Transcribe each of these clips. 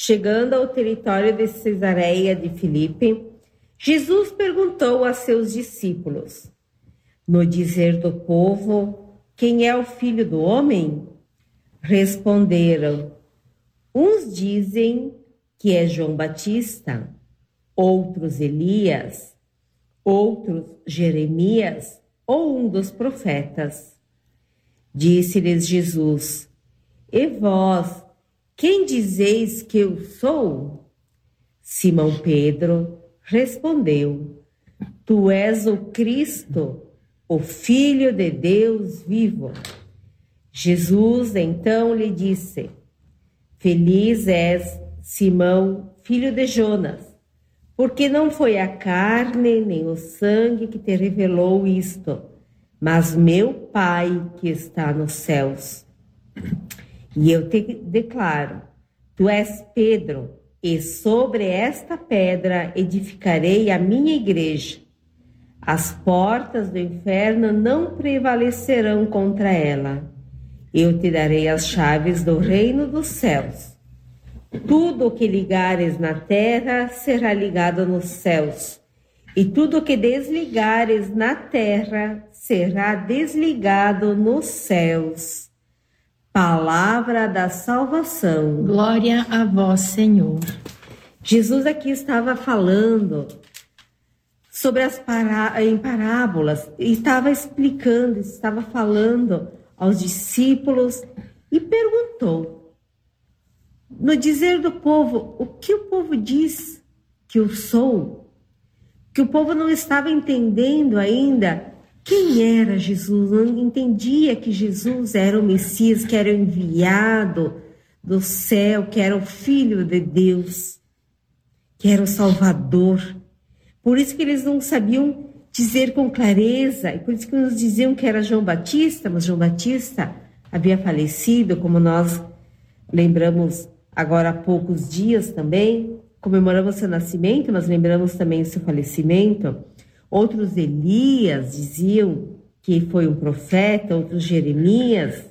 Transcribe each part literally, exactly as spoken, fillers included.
Chegando ao território de Cesareia de Filipe, Jesus perguntou a seus discípulos: no dizer do povo, quem é o Filho do Homem? Responderam: uns dizem que é João Batista, outros Elias, outros Jeremias ou um dos profetas. Disse-lhes Jesus: e vós, quem dizeis que eu sou? Simão Pedro respondeu: tu és o Cristo, o Filho de Deus vivo. Jesus então lhe disse: feliz és, Simão, filho de Jonas, porque não foi a carne nem o sangue que te revelou isto, mas meu Pai que está nos céus. E eu te declaro: tu és Pedro, e sobre esta pedra edificarei a minha igreja. As portas do inferno não prevalecerão contra ela. Eu te darei as chaves do reino dos céus. Tudo o que ligares na terra será ligado nos céus, e tudo o que desligares na terra será desligado nos céus. Palavra da salvação. Glória a vós, Senhor. Jesus aqui estava falando sobre as pará- em parábolas, e estava explicando, estava falando aos discípulos e perguntou, no dizer do povo, o que o povo diz que eu sou? Que o povo não estava entendendo ainda quem era Jesus, não entendia que Jesus era o Messias, que era o enviado do céu, que era o Filho de Deus, que era o Salvador. Por isso que eles não sabiam dizer com clareza, e por isso que nos diziam que era João Batista, mas João Batista havia falecido, como nós lembramos agora há poucos dias também, comemoramos seu nascimento, mas lembramos também o seu falecimento. Outros Elias diziam que foi um profeta, outros Jeremias.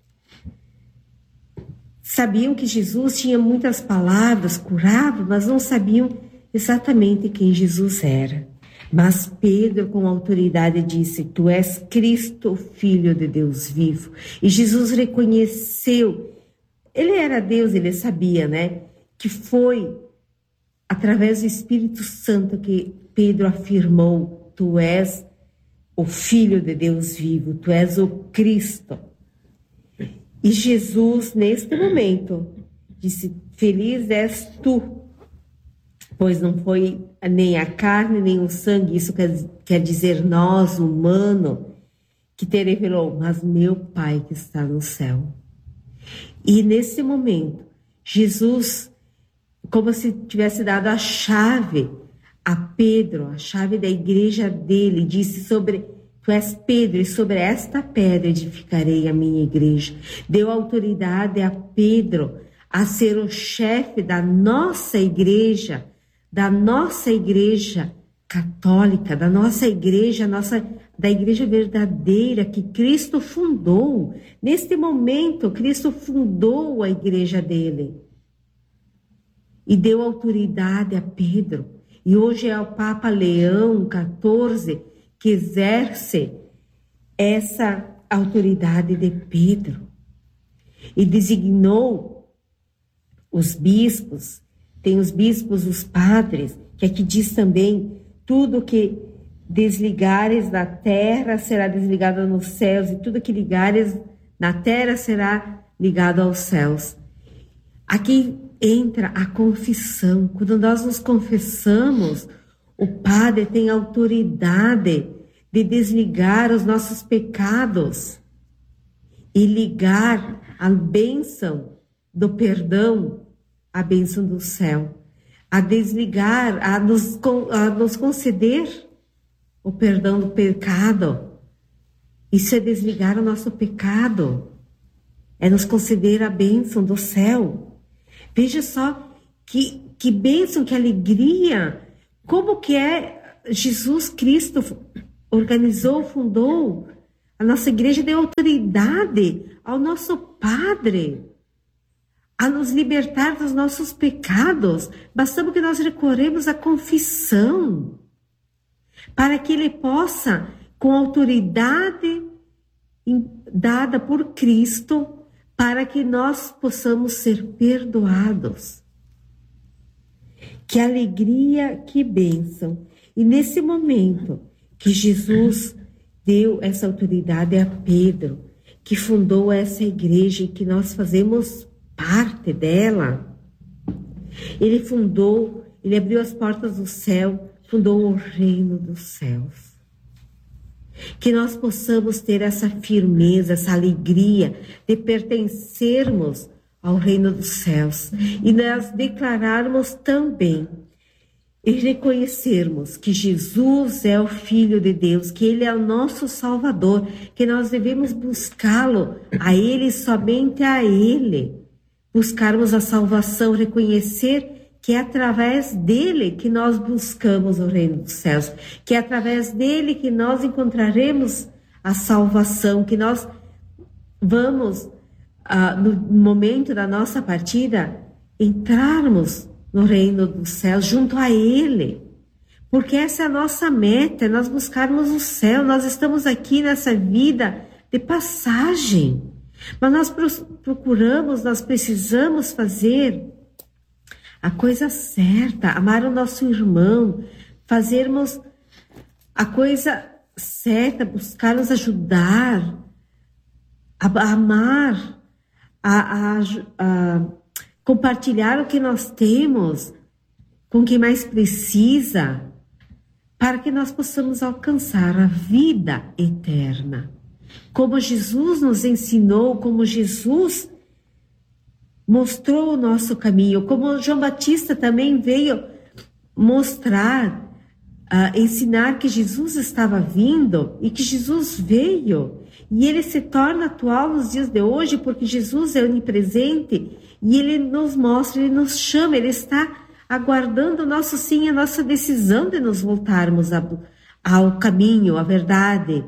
Sabiam que Jesus tinha muitas palavras, curava, mas não sabiam exatamente quem Jesus era. Mas Pedro, com autoridade, disse: tu és Cristo, Filho de Deus vivo. E Jesus reconheceu, ele era Deus, ele sabia, né? Que foi através do Espírito Santo que Pedro afirmou: tu és o Filho de Deus vivo, tu és o Cristo. E Jesus, neste momento, disse: feliz és tu, pois não foi nem a carne, nem o sangue, isso quer, quer dizer nós, humano, que te revelou, mas meu Pai que está no céu. E nesse momento, Jesus, como se tivesse dado a chave a Pedro, a chave da igreja dele, disse sobre, tu és Pedro, e sobre esta pedra edificarei a minha igreja. Deu autoridade a Pedro a ser o chefe da nossa igreja, da nossa igreja católica, da nossa igreja, nossa, da igreja verdadeira que Cristo fundou. Neste momento, Cristo fundou a igreja dele e deu autoridade a Pedro. E hoje é o Papa Leão quatorze que exerce essa autoridade de Pedro. E designou os bispos, tem os bispos, os padres, que aqui diz também, tudo que desligares na terra será desligado nos céus, e tudo que ligares na terra será ligado aos céus. Aqui entra a confissão. Quando nós nos confessamos, o Padre tem autoridade de desligar os nossos pecados e ligar a bênção do perdão, a bênção do céu, a desligar, a nos, a nos conceder o perdão do pecado. Isso é desligar o nosso pecado, é nos conceder a bênção do céu. Veja só que, que bênção, que alegria, como que é Jesus Cristo organizou, fundou, a nossa igreja deu autoridade ao nosso Padre, a nos libertar dos nossos pecados. Bastamos que nós recorremos à confissão, para que Ele possa, com autoridade dada por Cristo, para que nós possamos ser perdoados. Que alegria, que bênção. E nesse momento que Jesus deu essa autoridade a Pedro, que fundou essa igreja e que nós fazemos parte dela, ele fundou, ele abriu as portas do céu, fundou o reino dos céus. Que nós possamos ter essa firmeza, essa alegria de pertencermos ao reino dos céus e nós declararmos também e reconhecermos que Jesus é o Filho de Deus, que Ele é o nosso Salvador, que nós devemos buscá-lo, a Ele, somente a Ele, buscarmos a salvação, reconhecer que é através dele que nós buscamos o reino dos céus, que é através dele que nós encontraremos a salvação, que nós vamos, ah, no momento da nossa partida, entrarmos no reino dos céus junto a ele, porque essa é a nossa meta, é nós buscarmos o céu. Nós estamos aqui nessa vida de passagem, mas nós procuramos, nós precisamos fazer a coisa certa, amar o nosso irmão, fazermos a coisa certa, buscar nos ajudar, a, a amar, a, a, a compartilhar o que nós temos com quem mais precisa, para que nós possamos alcançar a vida eterna. Como Jesus nos ensinou, como Jesus mostrou o nosso caminho, como João Batista também veio mostrar, uh, ensinar que Jesus estava vindo e que Jesus veio. E ele se torna atual nos dias de hoje, porque Jesus é onipresente e ele nos mostra, ele nos chama, ele está aguardando o nosso sim, a nossa decisão de nos voltarmos a, ao caminho, à verdade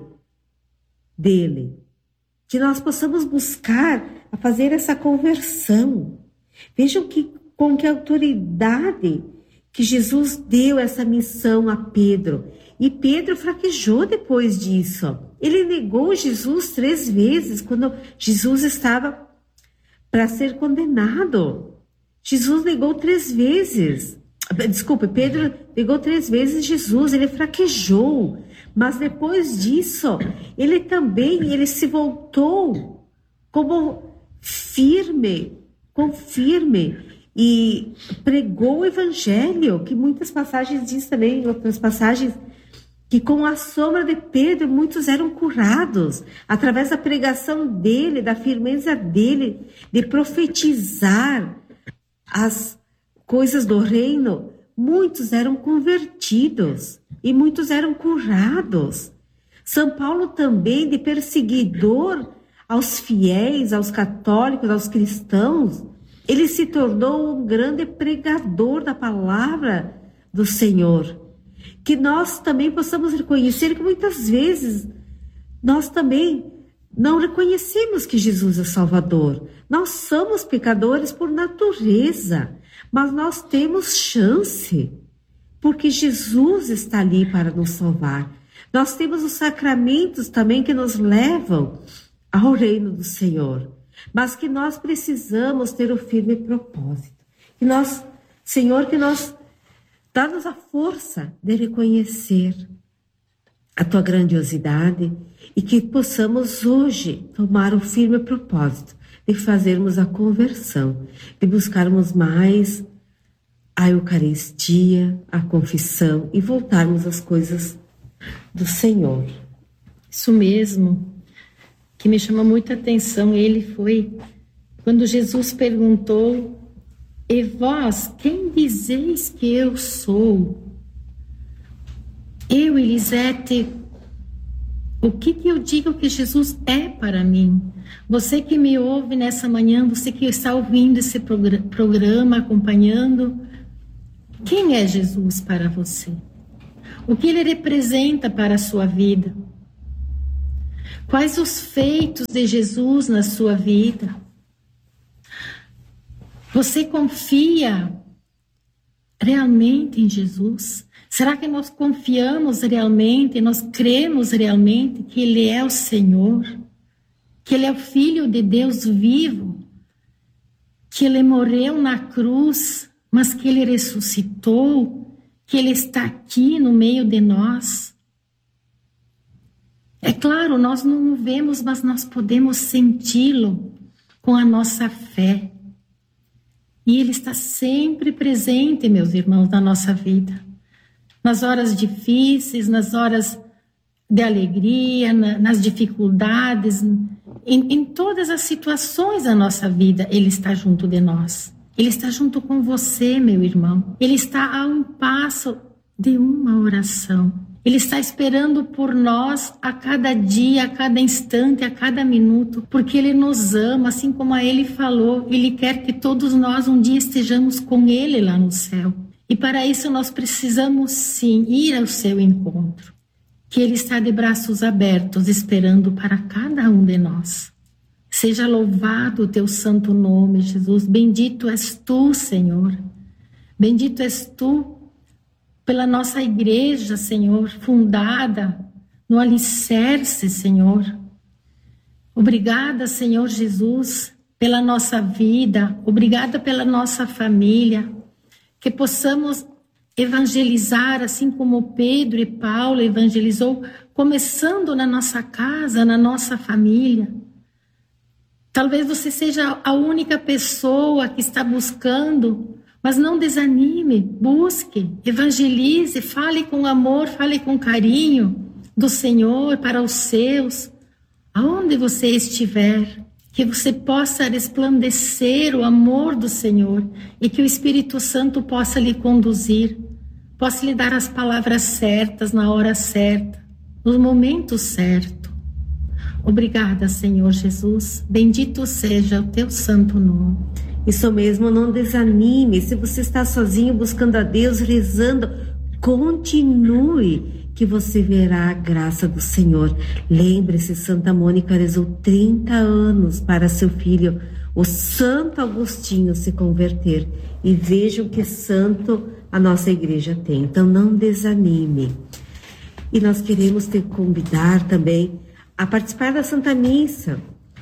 dele. Que nós possamos buscar a fazer essa conversão. Vejam que, com que autoridade que Jesus deu essa missão a Pedro. E Pedro fraquejou depois disso. Ele negou Jesus três vezes quando Jesus estava para ser condenado. Jesus negou três vezes. Desculpe, Pedro negou três vezes Jesus, ele fraquejou. Mas depois disso, ele também, ele se voltou como firme, com firme, e pregou o evangelho, que muitas passagens diz também, outras passagens, que com a sombra de Pedro, muitos eram curados, através da pregação dele, da firmeza dele, de profetizar as coisas do reino, muitos eram convertidos, e muitos eram curados. São Paulo também, de perseguidor aos fiéis, aos católicos, aos cristãos, ele se tornou um grande pregador da palavra do Senhor. Que nós também possamos reconhecer que muitas vezes nós também não reconhecemos que Jesus é Salvador. Nós somos pecadores por natureza, mas nós temos chance, porque Jesus está ali para nos salvar. Nós temos os sacramentos também que nos levam ao reino do Senhor, mas que nós precisamos ter o firme propósito. Que nós, Senhor, que nós dá-nos a força de reconhecer a Tua grandiosidade e que possamos hoje tomar o firme propósito de fazermos a conversão, de buscarmos mais a Eucaristia, a confissão e voltarmos às coisas do Senhor. Isso mesmo. Que me chama muita atenção, ele foi, quando Jesus perguntou, e vós, quem dizeis que eu sou? Eu, Elisete, o que que eu digo que Jesus é para mim? Você que me ouve nessa manhã, você que está ouvindo esse programa, acompanhando, quem é Jesus para você? O que ele representa para a sua vida? Quais os feitos de Jesus na sua vida? Você confia realmente em Jesus? Será que nós confiamos realmente, nós cremos realmente que Ele é o Senhor? Que Ele é o Filho de Deus vivo? Que Ele morreu na cruz, mas que Ele ressuscitou? Que Ele está aqui no meio de nós? É claro, nós não o vemos, mas nós podemos senti-lo com a nossa fé. E Ele está sempre presente, meus irmãos, na nossa vida. Nas horas difíceis, nas horas de alegria, na, nas dificuldades, em, em todas as situações da nossa vida, Ele está junto de nós. Ele está junto com você, meu irmão. Ele está a um passo de uma oração. Ele está esperando por nós a cada dia, a cada instante, a cada minuto, porque Ele nos ama, assim como a Ele falou. Ele quer que todos nós um dia estejamos com Ele lá no céu. E para isso nós precisamos sim ir ao seu encontro, que Ele está de braços abertos esperando para cada um de nós. Seja louvado o teu santo nome, Jesus. Bendito és tu, Senhor. Bendito és tu pela nossa igreja, Senhor, fundada no alicerce, Senhor. Obrigada, Senhor Jesus, pela nossa vida. Obrigada pela nossa família. Que possamos evangelizar, assim como Pedro e Paulo evangelizou, começando na nossa casa, na nossa família. Talvez você seja a única pessoa que está buscando, mas não desanime, busque, evangelize, fale com amor, fale com carinho do Senhor para os seus, aonde você estiver, que você possa resplandecer o amor do Senhor e que o Espírito Santo possa lhe conduzir, possa lhe dar as palavras certas na hora certa, no momento certo. Obrigada, Senhor Jesus, bendito seja o teu santo nome. Isso mesmo, não desanime. Se você está sozinho buscando a Deus, rezando, continue, que você verá a graça do Senhor. Lembre-se, Santa Mônica rezou trinta anos para seu filho, o Santo Agostinho, se converter. E vejam que santo a nossa igreja tem. Então não desanime. E nós queremos te convidar também a participar da Santa Missa.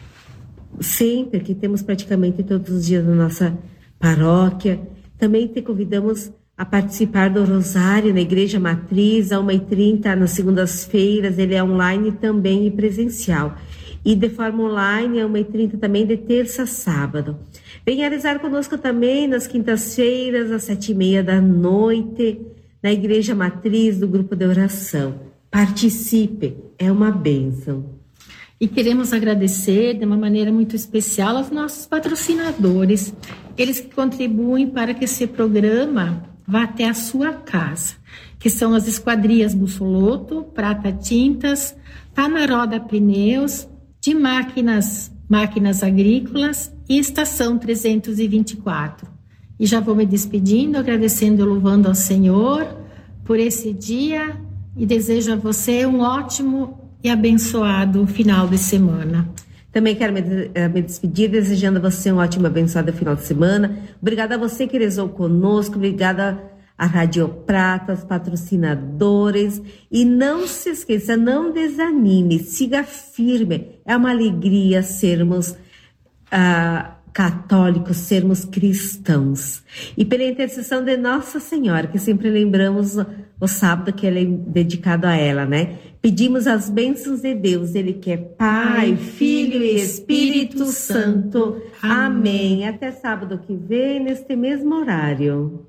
Sempre que temos praticamente todos os dias na nossa paróquia. Também te convidamos a participar do Rosário na Igreja Matriz, a uma e trinta nas segundas-feiras. Ele é online também e presencial. E de forma online, a uma e trinta também de terça a sábado. Venha rezar conosco também nas quintas-feiras, às sete e meia da noite, na Igreja Matriz do Grupo de Oração. Participe, é uma bênção. E queremos agradecer de uma maneira muito especial aos nossos patrocinadores, eles que contribuem para que esse programa vá até a sua casa, que são as Esquadrias Bussoloto, Prata Tintas, Tamaroda Pneus, de máquinas, máquinas agrícolas e Estação trezentos e vinte e quatro. E já vou me despedindo, agradecendo e louvando ao Senhor por esse dia e desejo a você um ótimo e abençoado final de semana. Também quero me, me despedir, desejando a você um ótimo e abençoado final de semana. Obrigada a você que rezou conosco, obrigada à Rádio Prata, aos patrocinadores. E não se esqueça, não desanime, siga firme. É uma alegria sermos ah, católicos, sermos cristãos. E pela intercessão de Nossa Senhora, que sempre lembramos o sábado que ela é dedicado a ela, né? Pedimos as bênçãos de Deus, Ele que é Pai, Filho e Espírito Santo. Amém. Até sábado que vem, neste mesmo horário.